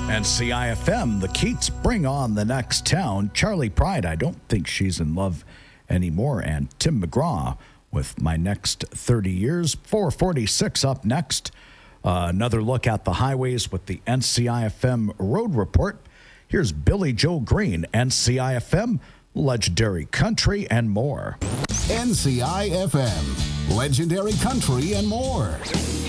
And CIFM, the Keats bring on the next town. Charlie Pride, I don't think she's in love anymore. And Tim McGraw with My Next 30 Years. 446 up next. Another look at the highways with the NCIFM Road Report. Here's Billy Joe Green, NCIFM, Legendary Country and more. NCIFM, Legendary Country and more.